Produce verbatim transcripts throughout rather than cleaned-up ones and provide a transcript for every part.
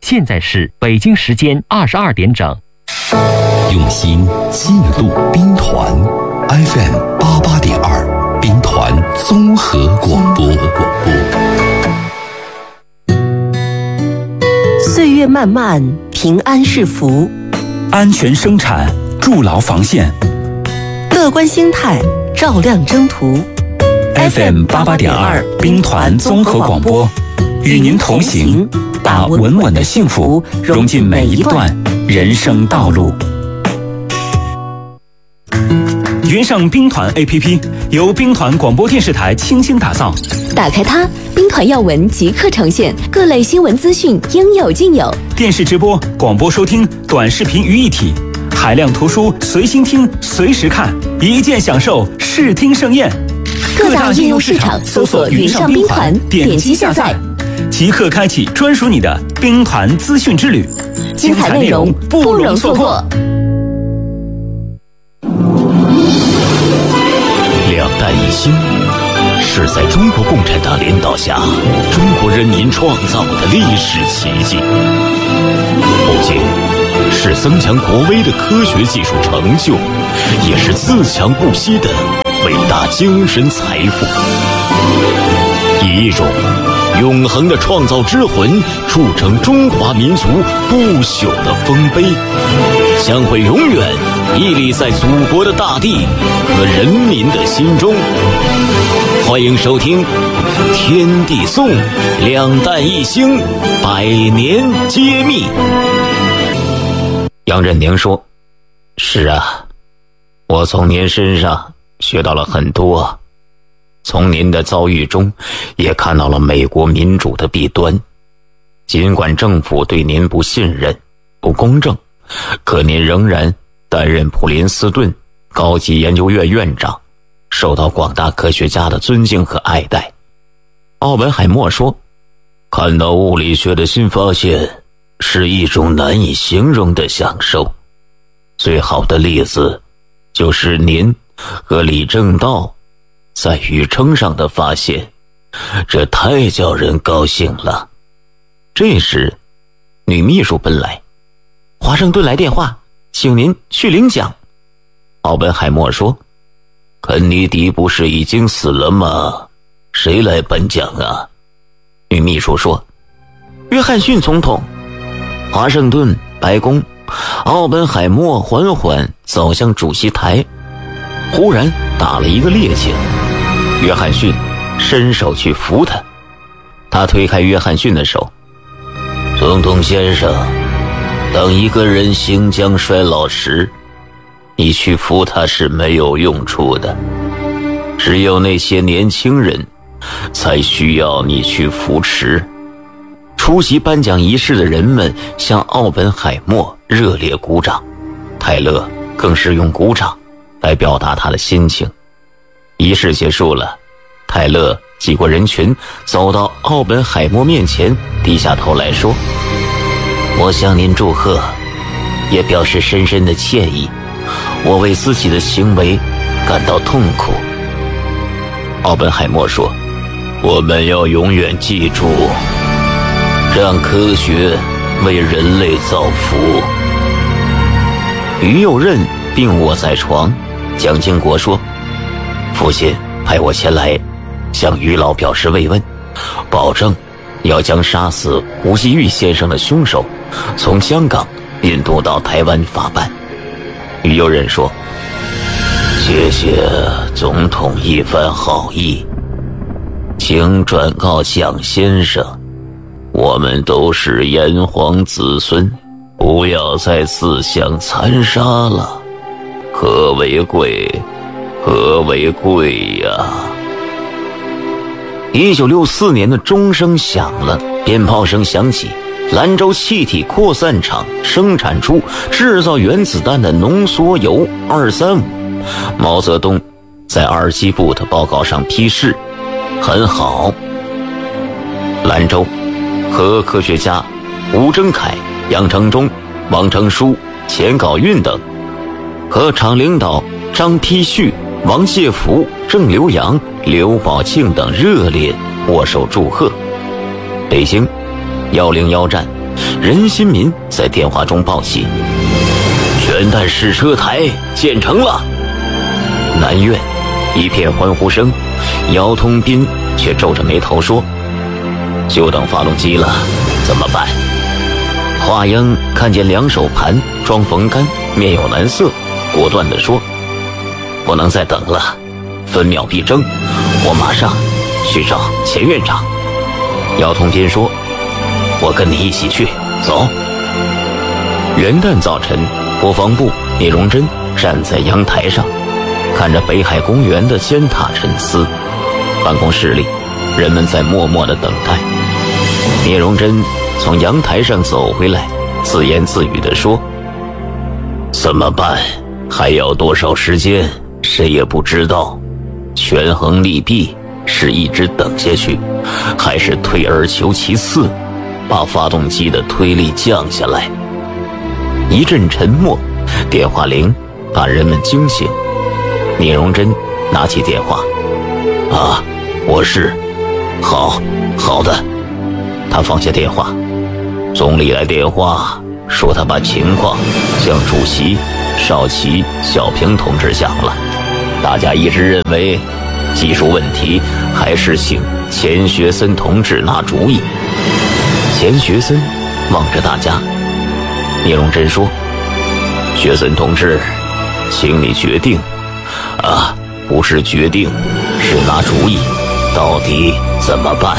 现在是北京时间二十二点整。 用心记录兵团 F M 八八点二，兵团综合广播。 岁月漫漫，平安是福。 安全生产，筑牢防线。 乐观心态，照亮征途。 F M 八八点二，兵团综合广播，与您同行，把稳稳的幸福融进每一段人生道路。云上兵团 A P P 由兵团广播电视台倾心打造， 打开它，兵团要闻即刻呈现，各类新闻资讯应有尽有。 电视直播、广播收听、短视频于一体，海量图书随心听、随时看，一键享受视听盛宴。 各大应用市场搜索云上兵团，点击下载， 即刻开启专属你的兵团资讯之旅， 精彩内容不容错过。 两弹一星是在中国共产党领导下中国人民创造的历史奇迹，不仅是增强国威的科学技术成就，也是自强不息的伟大精神财富，以一种永恒的创造之魂铸成中华民族不朽的丰碑，将会永远屹立在祖国的大地和人民的心中。欢迎收听《天地颂》，两弹一星，百年揭秘。杨振宁说：是啊，我从您身上学到了很多，从您的遭遇中也看到了美国民主的弊端。尽管政府对您不信任、不公正，可您仍然担任普林斯顿高级研究院院长，受到广大科学家的尊敬和爱戴。奥本海默说：看到物理学的新发现是一种难以形容的享受，最好的例子就是您和李政道在宇称上的发现，这太叫人高兴了。这时女秘书奔来：华盛顿来电话，请您去领奖。奥本海默说：肯尼迪不是已经死了吗？谁来颁奖啊？女秘书说：约翰逊总统。华盛顿白宫，奥本海默缓缓走向主席台，忽然打了一个趔趄，约翰逊伸手去扶他，他推开约翰逊的手：总统先生，当一个人行将衰老时，你去扶他是没有用处的，只有那些年轻人才需要你去扶持。出席颁奖仪式的人们向奥本海默热烈鼓掌，泰勒更是用鼓掌来表达他的心情。仪式结束了，泰勒挤过人群，走到奥本海默面前，低下头来说：我向您祝贺，也表示深深的歉意，我为自己的行为感到痛苦。奥本海默说：我们要永远记住，让科学为人类造福。于右任病卧在床，蒋经国说：父亲派我前来向于老表示慰问，保证要将杀死吴锡玉先生的凶手从香港引渡到台湾法办。于右任说：谢谢总统一番好意，请转告蒋先生，我们都是炎黄子孙，不要再自相残杀了。和为贵，和为贵呀！一九六四年的钟声响了，鞭炮声响起，兰州气体扩散厂生产出制造原子弹的浓缩铀二三五。毛泽东在二机部的报告上批示：很好。兰州和科学家吴征凯、杨承忠、王成书、钱镐运等，和厂领导张丕旭、王介福、郑留阳、刘宝庆等热烈握手祝贺。北京幺零幺站任新民在电话中报喜：全弹试车台建成了。南院一片欢呼声，姚通斌却皱着眉头说：就等发动机了，怎么办？华英看见两手盘装缝干，面有难色，果断地说：不能再等了，分秒必争，我马上去找钱院长。姚通斌说：我跟你一起去，走。元旦早晨，国防部聂荣臻站在阳台上，看着北海公园的尖塔沉思。办公室里，人们在默默地等待。聂荣臻从阳台上走回来，自言自语地说：怎么办？还要多少时间，谁也不知道。权衡利弊，是一直等下去，还是退而求其次，把发动机的推力降下来？一阵沉默，电话铃把人们惊醒。聂荣臻拿起电话：啊，我是……好，好的。他放下电话。总理来电话，说他把情况向主席少奇、小平同志讲了。大家一直认为技术问题还是请钱学森同志拿主意。钱学森望着大家。聂荣臻说：学森同志，请你决定啊，不是决定，是拿主意，到底怎么办？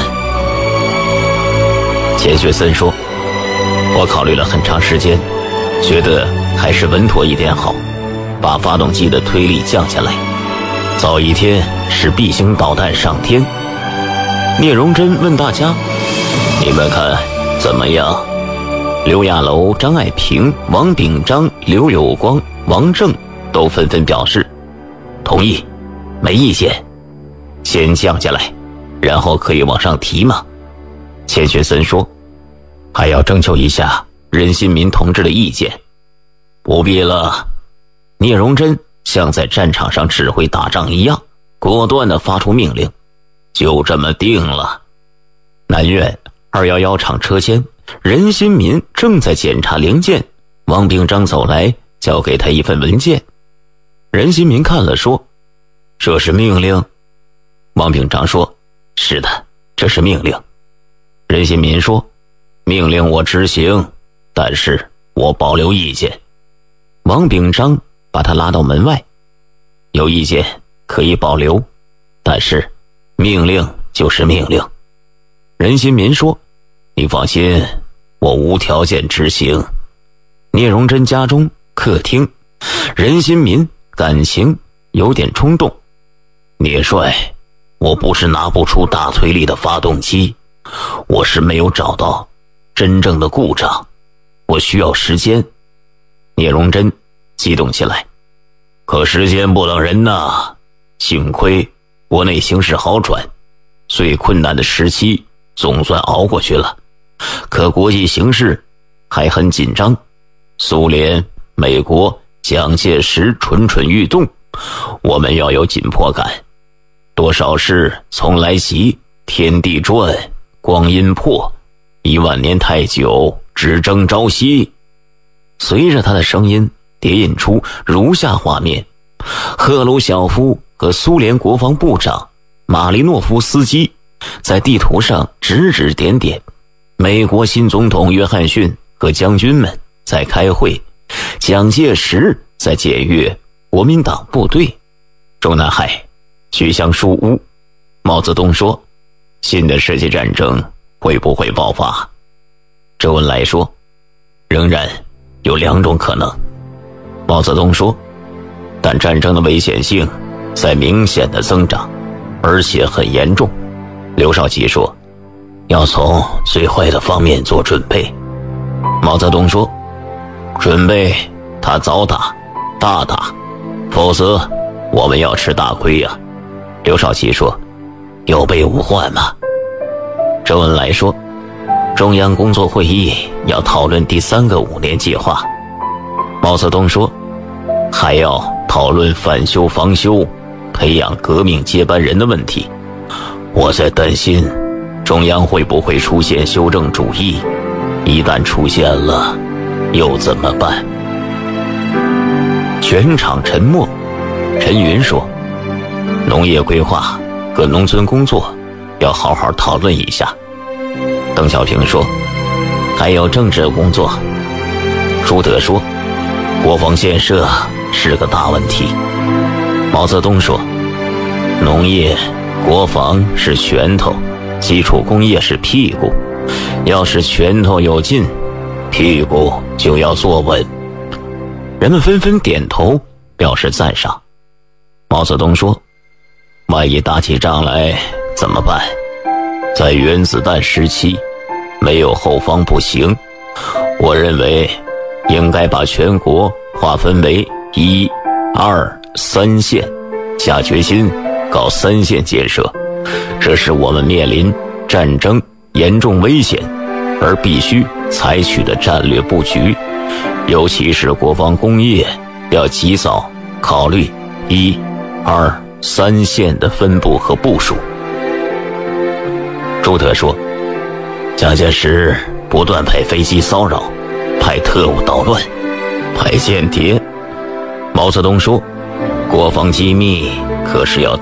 钱学森说：我考虑了很长时间，觉得还是稳妥一点好，把发动机的推力降下来，早一天使 B 型导弹上天。聂荣臻问大家：你们看怎么样？刘亚楼、张爱萍、王炳章、刘有光、王正都纷纷表示同意，没意见。先降下来，然后可以往上提吗？钱学森说：还要征求一下任新民同志的意见。不必了。聂荣臻像在战场上指挥打仗一样，果断地发出命令：就这么定了。南院二一一厂车间，任新民正在检查零件，王炳章走来，交给他一份文件。任新民看了说：这是命令。王炳章说：是的，这是命令。任新民说：命令我执行，但是我保留意见。王炳章把他拉到门外：有意见可以保留，但是命令就是命令。任新民说：你放心，我无条件执行。聂荣臻家中客厅，任新民感情有点冲动：聂帅，我不是拿不出大推力的发动机，我是没有找到真正的故障，我需要时间。聂荣臻激动起来：可时间不等人呐！幸亏国内形势好转，最困难的时期总算熬过去了，可国际形势还很紧张，苏联、美国、蒋介石蠢蠢欲动，我们要有紧迫感。多少事从来急，天地转，光阴迫，一万年太久，只争朝夕。随着他的声音叠印出如下画面：赫鲁晓夫和苏联国防部长马利诺夫斯基在地图上指指点点，美国新总统约翰逊和将军们在开会，蒋介石在检阅国民党部队。中南海举香书屋，毛泽东说：新的世界战争会不会爆发？周恩来说：仍然有两种可能。毛泽东说：但战争的危险性在明显的增长，而且很严重。刘少奇说：要从最坏的方面做准备。毛泽东说：准备他早打大打，否则我们要吃大亏呀、啊。刘少奇说：有备无患嘛。周恩来说：中央工作会议要讨论第三个五年计划。毛泽东说：还要讨论反修防修，培养革命接班人的问题。我在担心中央会不会出现修正主义， 一旦出现了，又怎么办？全场沉默。陈云说，农业规划和农村工作要好好讨论一下。邓小平说，还有政治工作。朱德说，国防建设是个大问题。毛泽东说，农业、国防是拳头，基础工业是屁股，要是拳头有劲，屁股就要坐稳。人们纷纷点头表示赞赏。毛泽东说，万一打起仗来怎么办？在原子弹时期，没有后方不行。我认为应该把全国划分为一、二、三线，下决心搞三线建设。这是我们面临战争严重危险而必须采取的战略布局，尤其是国防工业要及早考虑一、二、三线的分布和部署。朱德说，蒋介石不断派飞机骚扰，派特务捣乱，派间谍。毛泽东说，国防机密可是要